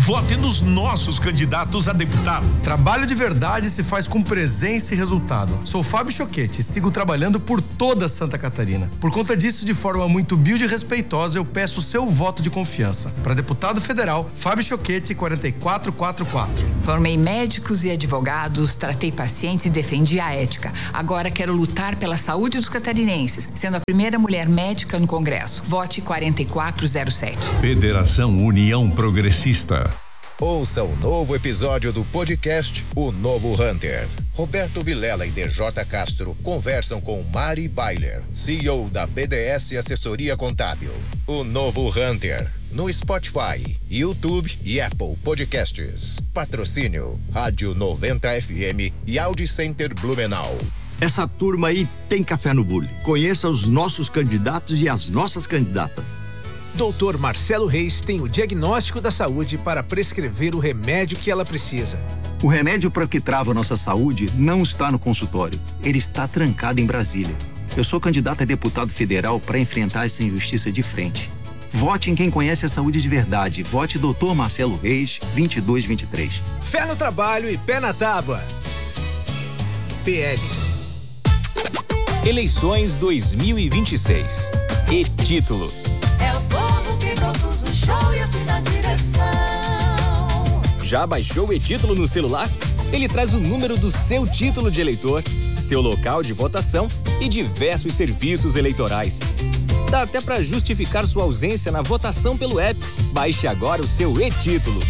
Vote nos nossos candidatos a deputado. Trabalho de verdade se faz com presença e resultado. Sou Fábio Choquete e sigo trabalhando por toda Santa Catarina. Por conta disso, de forma muito humilde e respeitosa, eu peço o seu voto de confiança. Para deputado federal, Fábio Choquete, 4444. Formei médicos e advogados, tratei pacientes e defendi a ética. Agora quero lutar pela saúde dos catarinenses, sendo a primeira mulher médica no Congresso. Vote 4407. Federação União Progressista. Ouça o novo episódio do podcast O Novo Hunter. Roberto Vilela e DJ Castro conversam com Mari Bailer, CEO da BDS Assessoria Contábil. O Novo Hunter, no Spotify, YouTube e Apple Podcasts. Patrocínio Rádio 90 FM e Audi Center Blumenau. Essa turma aí tem café no bule. Conheça os nossos candidatos e as nossas candidatas. Dr. Marcelo Reis tem o diagnóstico da saúde para prescrever o remédio que ela precisa. O remédio para o que trava a nossa saúde não está no consultório. Ele está trancado em Brasília. Eu sou candidato a deputado federal para enfrentar essa injustiça de frente. Vote em quem conhece a saúde de verdade. Vote Dr. Marcelo Reis, 2223. Fé no trabalho e pé na tábua. PL. Eleições 2026. E título. É o povo que produz o show e assim na direção. Já baixou o e-título no celular? Ele traz o número do seu título de eleitor, seu local de votação e diversos serviços eleitorais. Dá até para justificar sua ausência na votação pelo app. Baixe agora o seu e-título.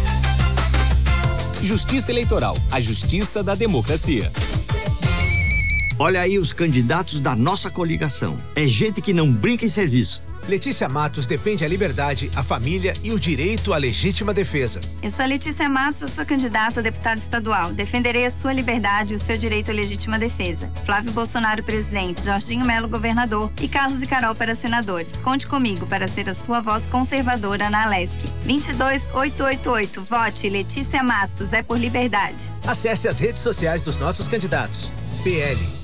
Justiça Eleitoral, a justiça da democracia. Olha aí os candidatos da nossa coligação. É gente que não brinca em serviço. Letícia Matos defende a liberdade, a família e o direito à legítima defesa. Eu sou a Letícia Matos, eu sou candidata a deputada estadual. Defenderei a sua liberdade e o seu direito à legítima defesa. Flávio Bolsonaro, presidente, Jorginho Melo, governador e Carlos e Carol para senadores. Conte comigo para ser a sua voz conservadora na Alesc. 22888. Vote Letícia Matos, é por liberdade. Acesse as redes sociais dos nossos candidatos. PL.